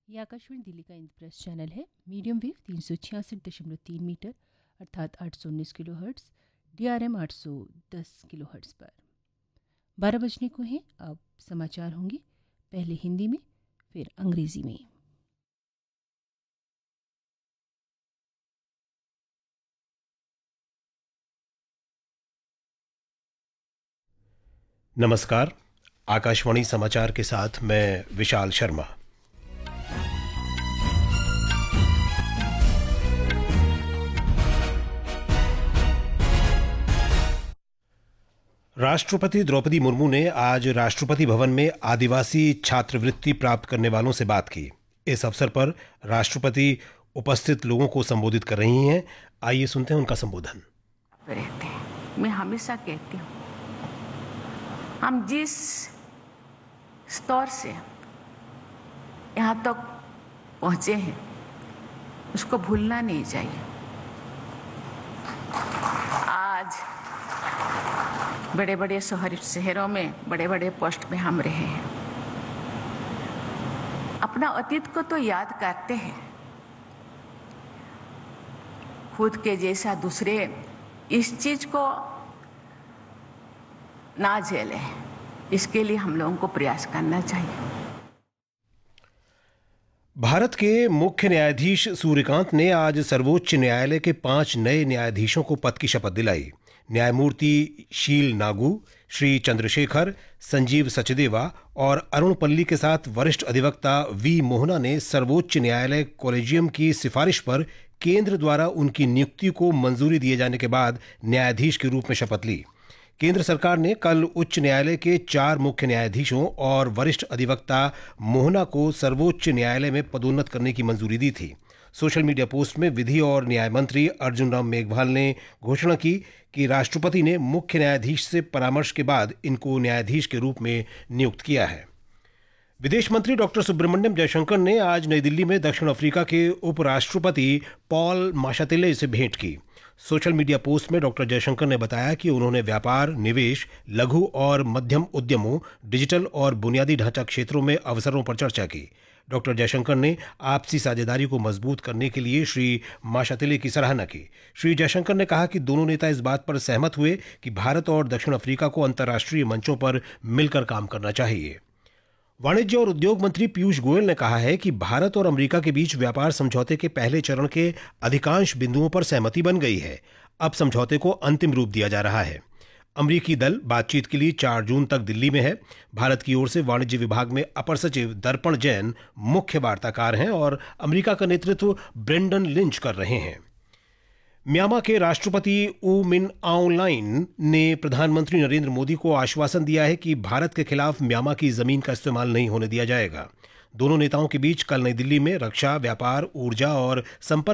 ये आकाशवाणी दिल्ली का इंद्रप्रस्थ चैनल है। मीडियम वेव 366.3 मीटर अर्थात 819 kilo hertz, DRM 810 kilo hertz पर 12 बजने को हैं। अब समाचार होंगे, पहले हिंदी में फिर अंग्रेजी में। नमस्कार, आकाशवाणी समाचार के साथ मैं विशाल शर्मा। राष्ट्रपति द्रौपदी मुर्मू ने आज राष्ट्रपति भवन में आदिवासी छात्रवृत्ति प्राप्त करने वालों से बात की। इस अवसर पर राष्ट्रपति उपस्थित लोगों को संबोधित कर रही हैं। आइए सुनते हैं उनका संबोधन। रहते हैं, मैं हमेशा कहती हूँ, हम जिस स्तर से यहाँ तक पहुँचे हैं उसको भूलना नहीं चाहिए। आज बड़े बड़े शहरों में बड़े बड़े पोस्ट में हम रहे हैं। अपना अतीत को तो याद करते हैं, खुद के जैसा दूसरे इस चीज को ना झेले, इसके लिए हम लोगों को प्रयास करना चाहिए। भारत के मुख्य न्यायाधीश सूर्यकांत ने आज सर्वोच्च न्यायालय के 5 नए न्यायाधीशों को पद की शपथ दिलाई। न्यायमूर्ति शील नागू, श्री चंद्रशेखर, संजीव सचदेवा और अरुण पल्ली के साथ वरिष्ठ अधिवक्ता वी मोहना ने सर्वोच्च न्यायालय कॉलेजियम की सिफारिश पर केंद्र द्वारा उनकी नियुक्ति को मंजूरी दिए जाने के बाद न्यायाधीश के रूप में शपथ ली। केंद्र सरकार ने कल उच्च न्यायालय के 4 मुख्य न्यायाधीशों और वरिष्ठ अधिवक्ता मोहना को सर्वोच्च न्यायालय में पदोन्नत करने की मंजूरी दी थी। सोशल मीडिया पोस्ट में विधि और न्याय मंत्री अर्जुन राम मेघवाल ने घोषणा की कि राष्ट्रपति ने मुख्य न्यायाधीश से परामर्श के बाद इनको न्यायाधीश के रूप में नियुक्त किया है। विदेश मंत्री डॉक्टर सुब्रमण्यम जयशंकर ने आज नई दिल्ली में दक्षिण अफ्रीका के उपराष्ट्रपति पॉल माशातिले से भेंट की। सोशल मीडिया पोस्ट में डॉक्टर जयशंकर ने बताया कि उन्होंने व्यापार, निवेश, लघु और मध्यम उद्यमों, डिजिटल और बुनियादी ढांचा क्षेत्रों में अवसरों पर चर्चा की। डॉक्टर जयशंकर ने आपसी साझेदारी को मजबूत करने के लिए श्री माशातिले की सराहना की। श्री जयशंकर ने कहा कि दोनों नेता इस बात पर सहमत हुए कि भारत और दक्षिण अफ्रीका को अंतर्राष्ट्रीय मंचों पर मिलकर काम करना चाहिए। वाणिज्य और उद्योग मंत्री पीयूष गोयल ने कहा है कि भारत और अमेरिका के बीच व्यापार समझौते के पहले चरण के अधिकांश बिंदुओं पर सहमति बन गई है। अब समझौते को अंतिम रूप दिया जा रहा है। अमेरिकी दल बातचीत के लिए 4 जून तक दिल्ली में है। भारत की ओर से वाणिज्य विभाग में अपर सचिव दर्पण जैन मुख्य वार्ताकार हैं और अमेरिका का नेतृत्व ब्रेंडन लिंच कर रहे हैं। म्यांमा के राष्ट्रपति ऊ मिन आउंग ने प्रधानमंत्री नरेंद्र मोदी को आश्वासन दिया है कि भारत के खिलाफ म्यांमा की जमीन का इस्तेमाल नहीं होने दिया जाएगा। दोनों नेताओं के बीच कल नई दिल्ली में रक्षा, व्यापार, ऊर्जा और संपर्क